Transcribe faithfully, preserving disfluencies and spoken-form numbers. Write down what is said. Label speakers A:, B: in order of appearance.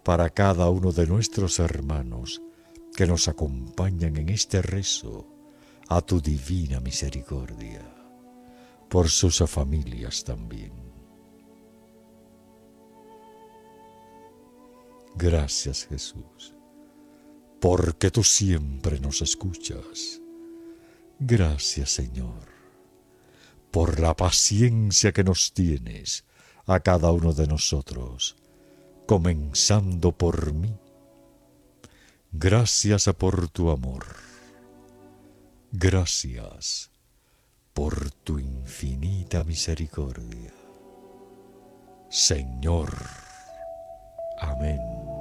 A: para cada uno de nuestros hermanos que nos acompañan en este rezo a tu divina misericordia, por sus familias también. Gracias, Jesús, porque tú siempre nos escuchas. Gracias, Señor, por la paciencia que nos tienes a cada uno de nosotros, comenzando por mí. Gracias por tu amor. Gracias por tu infinita misericordia. Señor. Amén.